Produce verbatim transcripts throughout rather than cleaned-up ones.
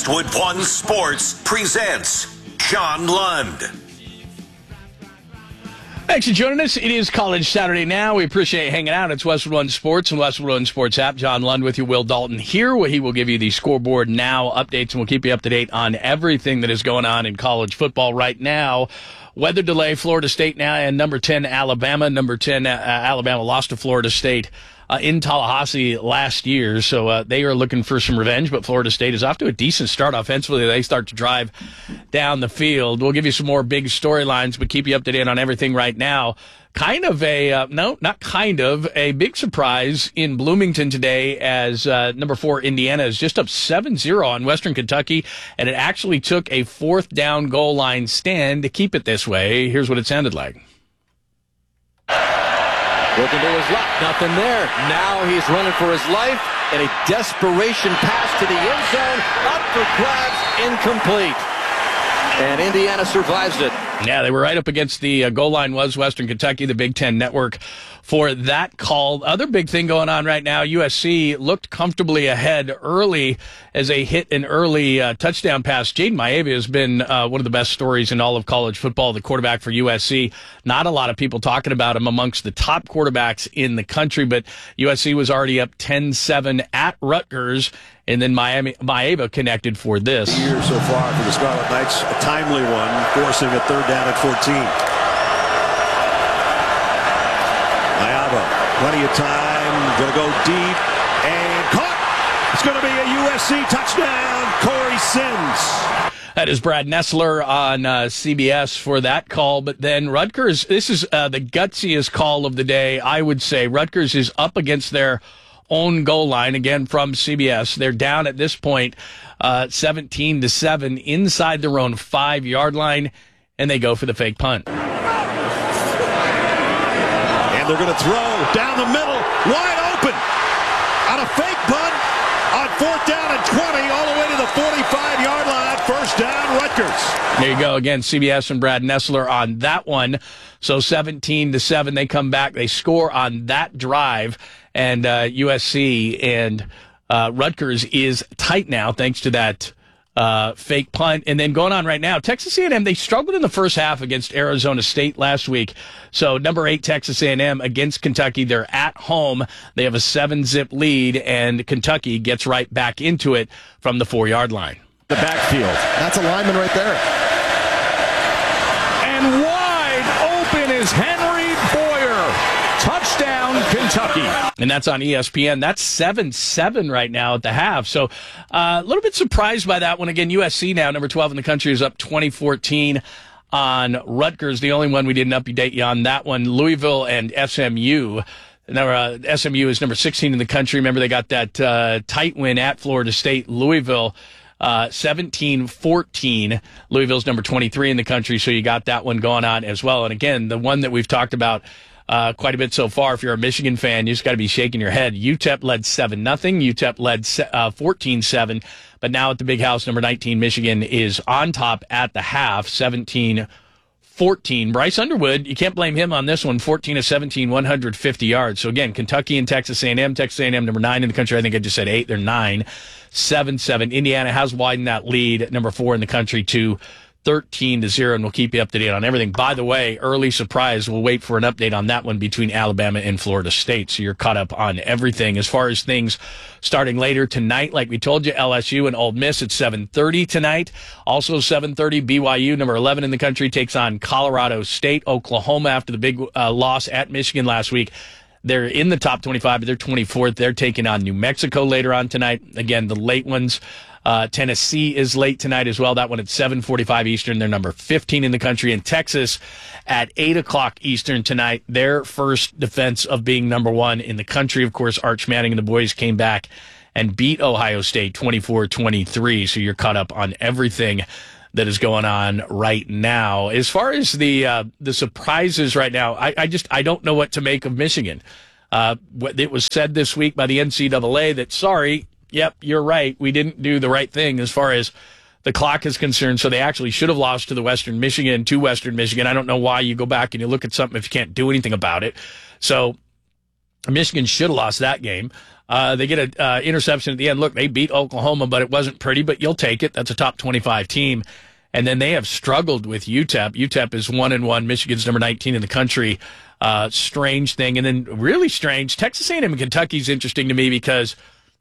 Westwood One Sports presents John Lund. Thanks for joining us. It is College Saturday now. We appreciate you hanging out. It's Westwood One Sports and Westwood One Sports app. John Lund with you, Will Dalton here, where he will give you the scoreboard now updates, and we'll keep you up to date on everything that is going on in college football right now. Weather delay, Florida State now, and number ten, Alabama. Number ten, uh, Alabama lost to Florida State uh, in Tallahassee last year, so uh, they are looking for some revenge, but Florida State is off to a decent start offensively. They start to drive down the field. We'll give you some more big storylines, but keep you up to date on everything right now. Kind of a, uh, no, not kind of, a big surprise in Bloomington today as uh, number four Indiana is just up seven zero on Western Kentucky, and it actually took a fourth down goal line stand to keep it this way. Here's what it sounded like. Looking to his left, nothing there. Now he's running for his life, and a desperation pass to the end zone, up for grabs, incomplete. And Indiana survives it. Yeah, they were right up against the uh, goal line was Western Kentucky, the Big Ten Network, for that call. Other big thing going on right now, U S C looked comfortably ahead early as they hit an early uh, touchdown pass. Jaden Maeva has been uh, one of the best stories in all of college football, the quarterback for U S C. Not a lot of people talking about him amongst the top quarterbacks in the country, but U S C was already up ten seven at Rutgers, and then Miami, Maeva connected for this. Year so far for the Scarlet Knights, a timely one, forcing a third down at fourteen. Maeva, plenty of time, going to go deep, and caught. It's going to be a U S C touchdown, Corey Sims. That is Brad Nessler on uh, C B S for that call. But then Rutgers, this is uh, the gutsiest call of the day, I would say. Rutgers is up against their own goal line, again from C B S. They're down at this point uh, seventeen to seven inside their own five-yard line, and they go for the fake punt. And they're going to throw down the middle, wide open, on a fake punt on fourth down and twenty, all the way to the forty-five-yard line. First down, Rutgers. There you go. Again, C B S and Brad Nessler on that one. So seventeen to seven, they come back. They score on that drive, and uh, U S C and uh, Rutgers is tight now thanks to that uh, fake punt. And then going on right now, Texas A and M, they struggled in the first half against Arizona State last week. So number eight, Texas A and M against Kentucky. They're at home. They have a seven-zip lead, and Kentucky gets right back into it from the four-yard line. The backfield. That's a lineman right there. And wide open is Henry Boyer. Touchdown, Kentucky. And that's on E S P N. That's seven seven right now at the half. So uh, a little bit surprised by that one. Again, U S C now, number twelve in the country, is up twenty fourteen on Rutgers. The only one we didn't update you on that one, Louisville and S M U. Now, uh, S M U is number sixteen in the country. Remember, they got that uh, tight win at Florida State. Louisville Uh, seventeen fourteen. Louisville's number twenty-three in the country, so you got that one going on as well. And again, the one that we've talked about uh, quite a bit so far, if you're a Michigan fan, you just got to be shaking your head. U T E P led seven nothing. U T E P led uh, fourteen seven. But now at the Big House, number nineteen, Michigan is on top at the half, seventeen fourteen. Bryce Underwood, you can't blame him on this one, fourteen of seventeen, one hundred fifty yards. So again, Kentucky and Texas A and M. Texas A and M number nine in the country. I think I just said eight. They're nine. seven seven. Indiana has widened that lead at number four in the country to thirteen to zero, and we'll keep you up to date on everything. By the way, early surprise, we'll wait for an update on that one between Alabama and Florida State, so you're caught up on everything. As far as things starting later tonight, like we told you, L S U and Ole Miss at seven thirty tonight. Also seven thirty, B Y U, number eleven in the country, takes on Colorado State. Oklahoma, after the big uh, loss at Michigan last week, they're in the top twenty-five, but they're twenty-fourth. They're taking on New Mexico later on tonight. Again, the late ones, uh, Tennessee is late tonight as well. That one at seven forty-five Eastern. They're number fifteen in the country. And Texas at eight o'clock Eastern tonight. Their first defense of being number one in the country. Of course, Arch Manning and the boys came back and beat Ohio State twenty-four twenty-three. So you're caught up on everything that is going on right now. As far as the uh, the surprises right now, I, I just I don't know what to make of Michigan. Uh, it was said this week by the N C double A that, sorry, yep, you're right, we didn't do the right thing as far as the clock is concerned, so they actually should have lost to the Western Michigan, to Western Michigan. I don't know why you go back and you look at something if you can't do anything about it. So Michigan should have lost that game. Uh, they get an uh, interception at the end. Look, they beat Oklahoma, but it wasn't pretty, but you'll take it. That's a top twenty-five team. And then they have struggled with U T E P. U T E P is one and one. Michigan's number nineteen in the country. Uh, strange thing. And then really strange, Texas A and M and Kentucky is interesting to me because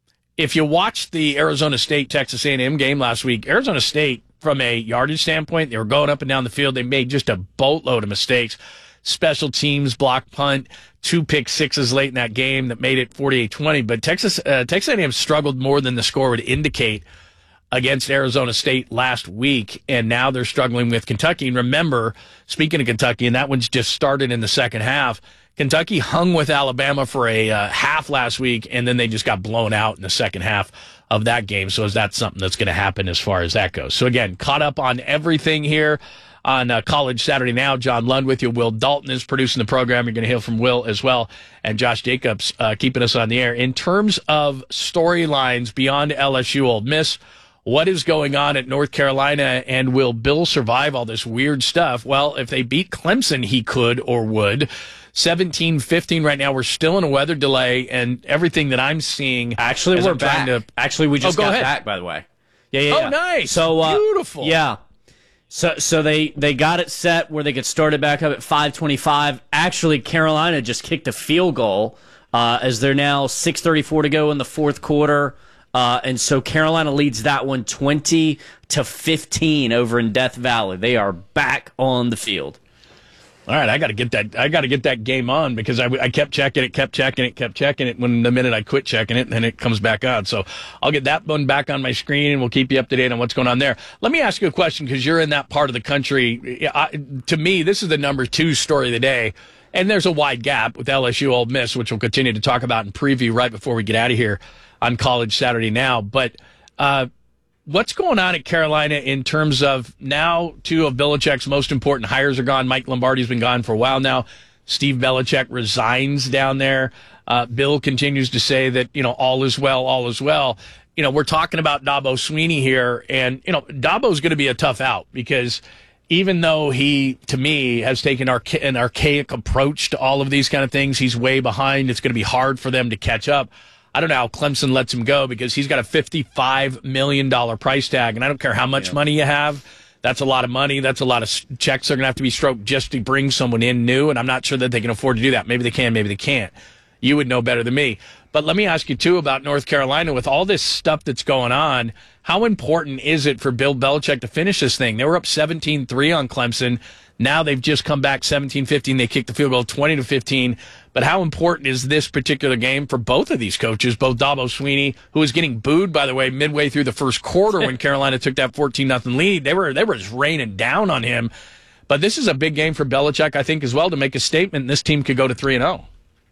if you watch the Arizona State-Texas A and M game last week, Arizona State, from a yardage standpoint, they were going up and down the field. They made just a boatload of mistakes. Special teams, block punt, two pick sixes late in that game that made it forty-eight twenty. But Texas uh, Texas A and M struggled more than the score would indicate against Arizona State last week, and now they're struggling with Kentucky. And remember, speaking of Kentucky, and that one's just started in the second half, Kentucky hung with Alabama for a uh, half last week, and then they just got blown out in the second half of that game. So is that something that's going to happen as far as that goes? So again, caught up on everything here on uh, College Saturday Now. John Lund with you. Will Dalton is producing the program. You're going to hear from Will as well. And Josh Jacobs uh, keeping us on the air. In terms of storylines beyond L S U Ole Miss, what is going on at North Carolina, and will Bill survive all this weird stuff? Well, if they beat Clemson, he could or would. seventeen fifteen right now. We're still in a weather delay, and everything that I'm seeing. Actually, we're I'm back. To... Actually, we just oh, go got ahead. back, by the way. Yeah, yeah, oh, yeah. nice. So, uh, beautiful. Yeah. So, so they, they got it set where they could start it back up at five twenty-five. Actually, Carolina just kicked a field goal uh, as they're now six thirty-four to go in the fourth quarter. Uh, and so Carolina leads that one twenty to fifteen over in Death Valley. They are back on the field. All right, I got to get that. I got to get that game on because I, I kept checking it, kept checking it, kept checking it. When the minute I quit checking it, then it comes back on. So I'll get that one back on my screen, and we'll keep you up to date on what's going on there. Let me ask you a question because you're in that part of the country. I, to me, this is the number two story of the day, and there's a wide gap with L S U Ole Miss, which we'll continue to talk about and preview right before we get out of here on College Saturday Now. But uh, what's going on at Carolina in terms of now two of Belichick's most important hires are gone? Mike Lombardi's been gone for a while now. Steve Belichick resigns down there. Uh, Bill continues to say that, you know, all is well, all is well. You know, we're talking about Dabo Swinney here, and, you know, Dabo's going to be a tough out because even though he, to me, has taken archa- an archaic approach to all of these kind of things, he's way behind. It's going to be hard for them to catch up. I don't know how Clemson lets him go because he's got a fifty-five million dollars price tag, and I don't care how much yeah. money you have. That's a lot of money. That's a lot of checks that are going to have to be stroked just to bring someone in new, and I'm not sure that they can afford to do that. Maybe they can, maybe they can't. You would know better than me. But let me ask you, too, about North Carolina. With all this stuff that's going on, how important is it for Bill Belichick to finish this thing? They were up seventeen three on Clemson. Now they've just come back seventeen fifteen. They kicked the field goal twenty to fifteen. But how important is this particular game for both of these coaches, both Dabo Swinney, who was getting booed, by the way, midway through the first quarter when Carolina took that fourteen nothing lead. They were they were just raining down on him. But this is a big game for Belichick, I think, as well, to make a statement. This team could go to three and oh.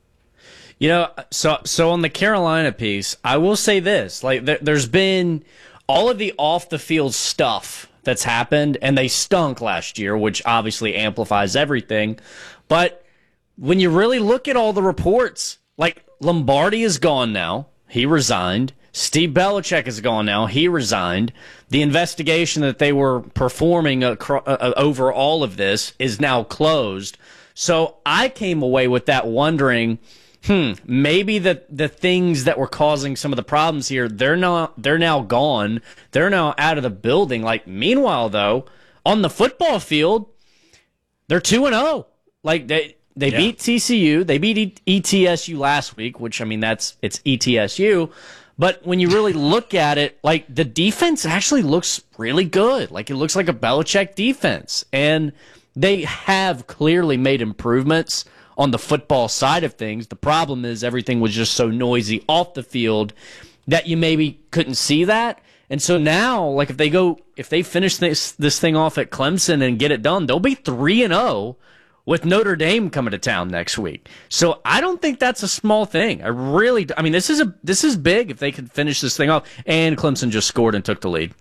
You know, so so on the Carolina piece, I will say this. Like, there, there's been all of the off-the-field stuff that's happened, and they stunk last year, which obviously amplifies everything. But when you really look at all the reports, like Lombardi is gone now. He resigned. Steve Belichick is gone now. He resigned. The investigation that they were performing acro- uh, over all of this is now closed. So I came away with that wondering, hmm, maybe the the things that were causing some of the problems here, they're not they're now gone. They're now out of the building. Like, meanwhile, though, on the football field, they're two and oh. Like, they they yeah. beat T C U, they beat E T S U last week, which, I mean, that's it's E T S U. But when you really look at it, like, the defense actually looks really good. Like, it looks like a Belichick defense. And they have clearly made improvements on the football side of things. The problem is everything was just so noisy off the field that you maybe couldn't see that. And so now, like, if they go, if they finish this this thing off at Clemson and get it done, they'll be three and oh with Notre Dame coming to town next week. So I don't think that's a small thing. I really, I mean, this is a this is big if they could finish this thing off. And Clemson just scored and took the lead.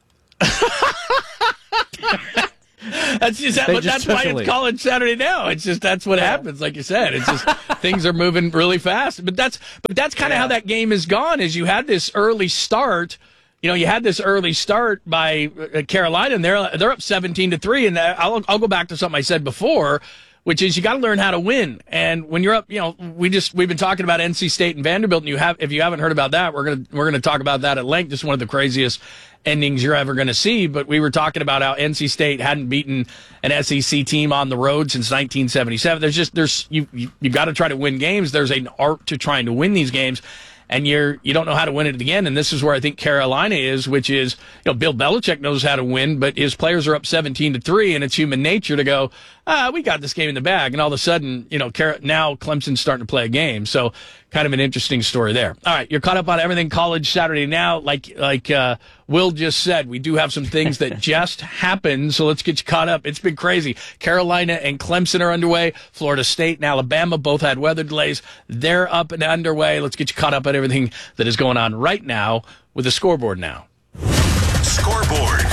That's just that, but that's why it's College Saturday Now. It's just that's what happens. Like you said, it's just things are moving really fast. But that's but that's kind of yeah. how that game has gone. Is you had this early start. You know, you had this early start by Carolina, and they're they're up seventeen to three. And I'll I'll go back to something I said before. which is you got to learn how to win. And when you're up, you know, we just we've been talking about N C State and Vanderbilt, and you have if you haven't heard about that, we're gonna we're gonna talk about that at length. Just one of the craziest endings you're ever going to see. But we were talking about how N C State hadn't beaten an S E C team on the road since nineteen seventy-seven. There's just there's you you, you got to try to win games. There's an art to trying to win these games. And you're you don't know how to win it again, and this is where I think Carolina is, which is you know Bill Belichick knows how to win, but his players are up seventeen to three, and it's human nature to go, ah, we got this game in the bag, and all of a sudden, you know, now Clemson's starting to play a game, so kind of an interesting story there. All right, you're caught up on everything College Saturday now, like like uh, Will just said, we do have some things that just happened, so let's get you caught up. It's been crazy. Carolina and Clemson are underway. Florida State and Alabama both had weather delays. They're up and underway. Let's get you caught up on everything that is going on right now with the scoreboard now. Scoreboard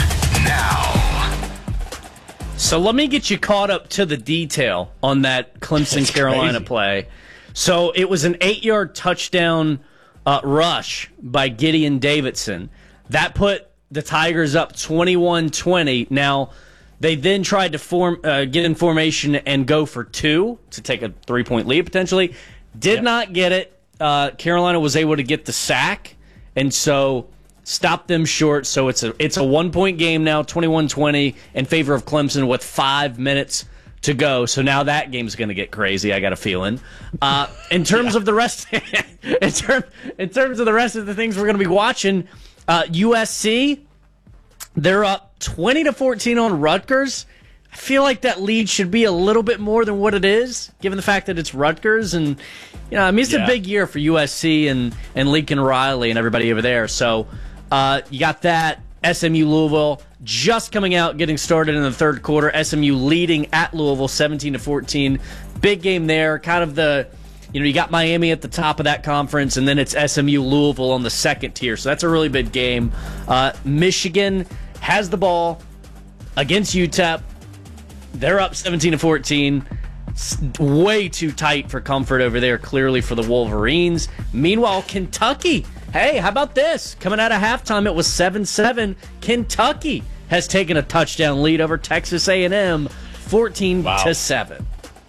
now. So let me get you caught up to the detail on that Clemson-Carolina play. So it was an eight-yard touchdown uh, rush by Gideon Davidson. That put the Tigers up twenty-one twenty. Now, they then tried to form uh, get in formation and go for two to take a three-point lead potentially. Did yep. not get it. Uh, Carolina was able to get the sack, and so stopped them short. So it's a it's a one-point game now, twenty-one twenty, in favor of Clemson with five minutes to go. So now that game's going to get crazy, I got a feeling. Uh, in terms yeah. of the rest in, term, in terms of the rest of the things we're going to be watching, uh, U S C, they're up twenty to fourteen on Rutgers. I feel like that lead should be a little bit more than what it is, given the fact that it's Rutgers. And, you know, I mean, it's yeah. a big year for U S C and, and Lincoln Riley and everybody over there. So uh, you got that. S M U Louisville just coming out, getting started in the third quarter. S M U leading at Louisville seventeen to fourteen. Big game there. Kind of the, you know, you got Miami at the top of that conference, and then it's S M U Louisville on the second tier. So that's a really big game. Uh, Michigan has the ball against U T E P. They're up seventeen to fourteen. Way too tight for comfort over there, clearly, for the Wolverines. Meanwhile, Kentucky, hey, how about this? Coming out of halftime, it was seven seven. Kentucky has taken a touchdown lead over Texas A and M, fourteen to seven.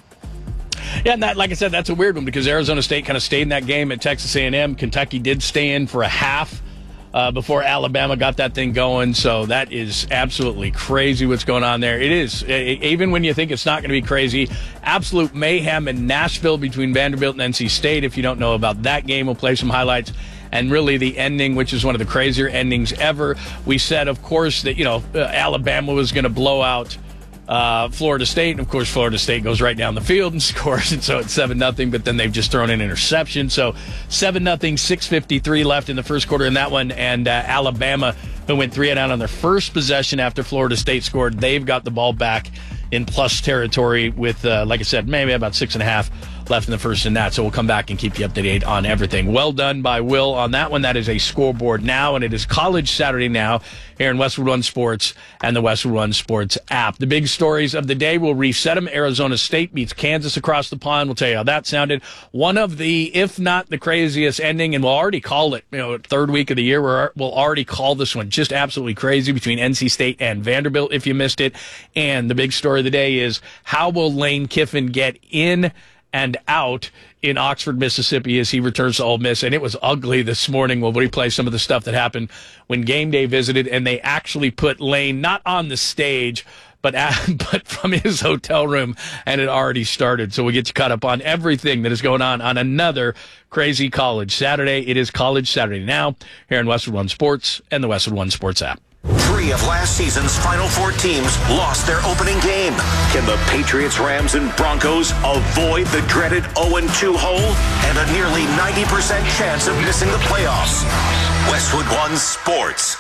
Yeah, and that, like I said, that's a weird one because Arizona State kind of stayed in that game at Texas A and M. Kentucky did stay in for a half uh, before Alabama got that thing going. So that is absolutely crazy what's going on there. It is. It, even when you think it's not going to be crazy, absolute mayhem in Nashville between Vanderbilt and N C State. If you don't know about that game, we'll play some highlights. And really the ending, which is one of the crazier endings ever. We said, of course, that, you know, uh, Alabama was going to blow out Uh, Florida State, and of course Florida State goes right down the field and scores, and so it's seven nothing, but then they've just thrown an interception. So seven nothing, six fifty-three left in the first quarter in that one, and uh, Alabama, who went three and out on their first possession after Florida State scored, they've got the ball back in plus territory with, uh, like I said, maybe about six and a half left in the first in that. So we'll come back and keep you up to date on everything. Well done by Will on that one. That is a scoreboard now, and it is College Saturday now here in Westwood One Sports and the Westwood One Sports app. The big stories of the day, we'll reset them. Arizona State beats Kansas across the pond. We'll tell you how that sounded. One of the, if not the craziest ending, and we'll already call it, you know, third week of the year, we're, we'll already call this one just absolutely crazy between N C State and Vanderbilt, if you missed it. And the big story of the day is, how will Lane Kiffin get in and out in Oxford, Mississippi, as he returns to Ole Miss? And it was ugly this morning. We'll replay some of the stuff that happened when Game Day visited, and they actually put Lane not on the stage, but at, but from his hotel room, and it already started. So we'll get you caught up on everything that is going on on another crazy College Saturday. It is College Saturday now here in Westwood One Sports and the Westwood One Sports app. Three of last season's Final Four teams lost their opening game. Can the Patriots, Rams, and Broncos avoid the dreaded oh and two hole and a nearly ninety percent chance of missing the playoffs? Westwood One Sports.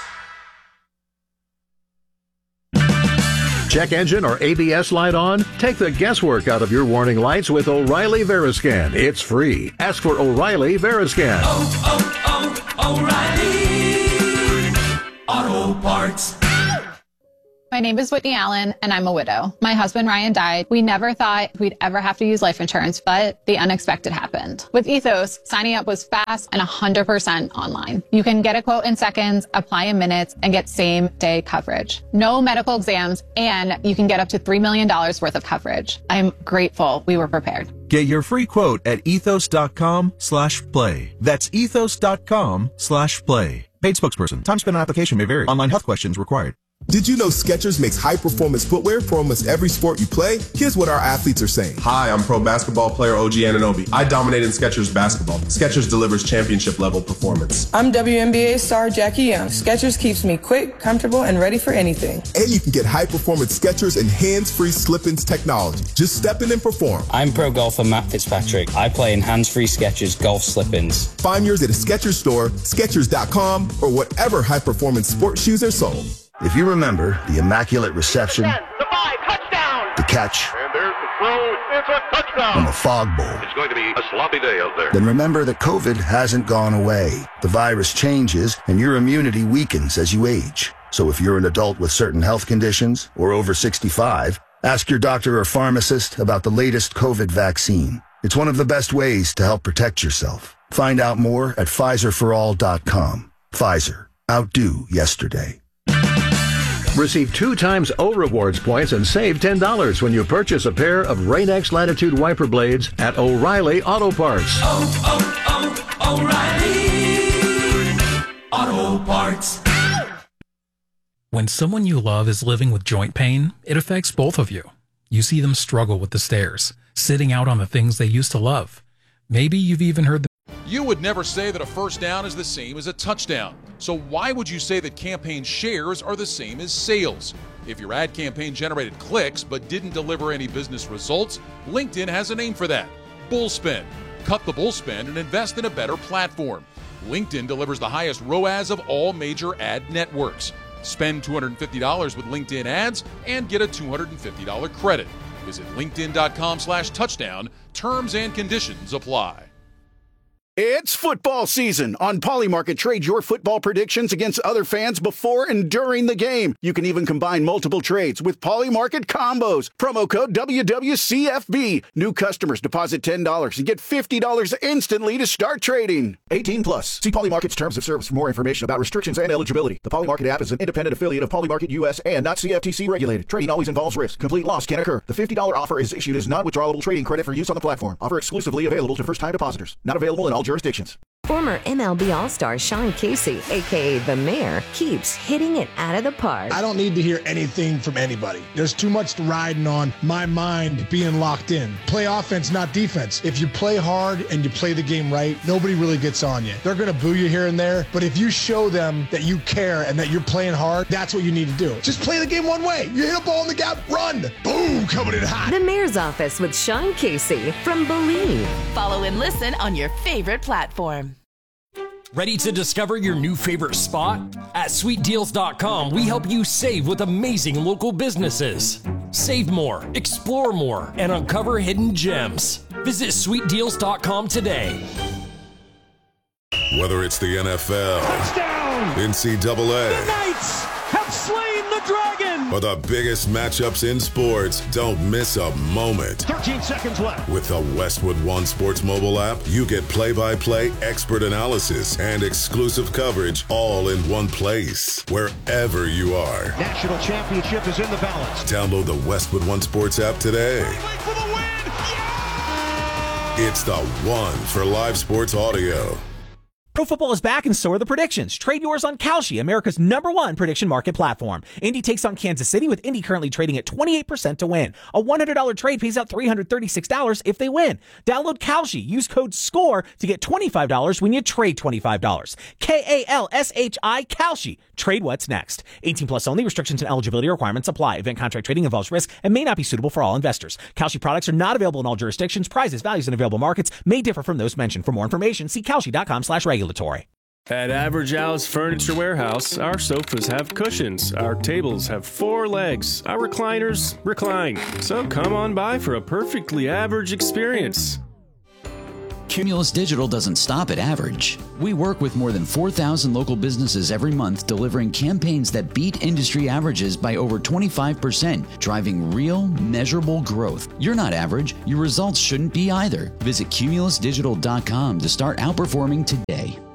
Check engine or A B S light on? Take the guesswork out of your warning lights with O'Reilly Veriscan. It's free. Ask for O'Reilly Veriscan. Oh, oh, oh, O'Reilly Auto Parts. My My name is Whitney Allen, and I'm a widow. My husband, Ryan, died. We never thought we'd ever have to use life insurance, but the unexpected happened. With Ethos, signing up was fast and one hundred percent online. You can get a quote in seconds, apply in minutes, and get same-day coverage. No medical exams, and you can get up to three million dollars worth of coverage. I'm grateful we were prepared. Get your free quote at ethos.com slash play. That's ethos.com slash play. Paid spokesperson. Time spent on application may vary. Online health questions required. Did you know Skechers makes high-performance footwear for almost every sport you play? Here's what our athletes are saying. Hi, I'm pro basketball player O G Anunoby. I dominate in Skechers basketball. Skechers delivers championship-level performance. I'm W N B A star Jackie Young. Skechers keeps me quick, comfortable, and ready for anything. And you can get high-performance Skechers and hands-free slip-ins technology. Just step in and perform. I'm pro golfer Matt Fitzpatrick. I play in hands-free Skechers golf slip-ins. Find yours at a Skechers store, Skechers dot com, or whatever high-performance sports shoes are sold. If you remember the immaculate reception, the five, touchdown, the catch, and there's the throw, it's a touchdown, and the fog bowl, it's going to be a sloppy day out there. Then remember that COVID hasn't gone away. The virus changes, and your immunity weakens as you age. So if you're an adult with certain health conditions or over sixty-five, ask your doctor or pharmacist about the latest COVID vaccine. It's one of the best ways to help protect yourself. Find out more at Pfizer for all dot com. Pfizer. Outdo yesterday. Receive two times O Rewards points and save ten dollars when you purchase a pair of Rain-X Latitude wiper blades at O'Reilly Auto Parts. Oh, oh, oh, O'Reilly Auto Parts. When someone you love is living with joint pain, it affects both of you. You see them struggle with the stairs, sitting out on the things they used to love. Maybe you've even heard them. You would never say that a first down is the same as a touchdown. So why would you say that campaign shares are the same as sales? If your ad campaign generated clicks but didn't deliver any business results, LinkedIn has a name for that: Bullspend. Cut the bullspend and invest in a better platform. LinkedIn delivers the highest R O A S of all major ad networks. Spend two hundred fifty dollars with LinkedIn ads and get a two hundred fifty dollars credit. Visit linkedin.com slash touchdown. Terms and conditions apply. It's football season. On Polymarket, trade your football predictions against other fans before and during the game. You can even combine multiple trades with Polymarket combos. Promo code W W C F B. New customers deposit ten dollars and get fifty dollars instantly to start trading. eighteen plus. See Polymarket's terms of service for more information about restrictions and eligibility. The Polymarket app is an independent affiliate of Polymarket U S and not C F T C regulated. Trading always involves risk. Complete loss can occur. The fifty dollars offer is issued as non-withdrawable trading credit for use on the platform. Offer exclusively available to first-time depositors. Not available in all jurisdictions. Former M L B All-Star Sean Casey, a k a. The Mayor, keeps hitting it out of the park. I don't need to hear anything from anybody. There's too much riding on my mind being locked in. Play offense, not defense. If you play hard and you play the game right, nobody really gets on you. They're going to boo you here and there, but if you show them that you care and that you're playing hard, that's what you need to do. Just play the game one way. You hit a ball in the gap, run. Boom, coming in hot. The Mayor's Office with Sean Casey from Believe. Follow and listen on your favorite platform. Ready to discover your new favorite spot? At sweet deals dot com, we help you save with amazing local businesses. Save more, explore more, and uncover hidden gems. Visit sweet deals dot com today. Whether it's the N F L, touchdown, N C double A, the Knights have slain the dragon, or the biggest matchups in sports, don't miss a moment. thirteen seconds left. With the Westwood One Sports mobile app, you get play-by-play expert analysis and exclusive coverage all in one place, wherever you are. National championship is in the balance. Download the Westwood One Sports app today. Wait for the win! Yeah! It's the one for live sports audio. Pro football is back and so are the predictions. Trade yours on Kalshi, America's number one prediction market platform. Indy takes on Kansas City, with Indy currently trading at twenty-eight percent to win. A one hundred dollars trade pays out three hundred thirty-six dollars if they win. Download Kalshi. Use code SCORE to get twenty-five dollars when you trade twenty-five dollars. K A L S H I, Kalshi. Trade what's next. eighteen plus only. Restrictions and eligibility requirements apply. Event contract trading involves risk and may not be suitable for all investors. Kalshi products are not available in all jurisdictions. Prices, values, and available markets may differ from those mentioned. For more information, see Kalshi.com slash regulatory. At Average Al's Furniture Warehouse, our sofas have cushions, our tables have four legs, our recliners recline. So come on by for a perfectly average experience. Cumulus Digital doesn't stop at average. We work with more than four thousand local businesses every month, delivering campaigns that beat industry averages by over twenty-five percent, driving real, measurable growth. You're not average. Your results shouldn't be either. Visit cumulus digital dot com to start outperforming today.